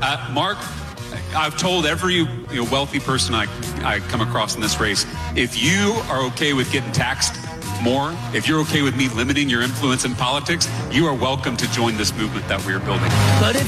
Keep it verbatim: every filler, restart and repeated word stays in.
Uh, Mark, I've told every you know, wealthy person I, I come across in this race, if you are okay with getting taxed more, if you're okay with me limiting your influence in politics, you are welcome to join this movement that we're building. But if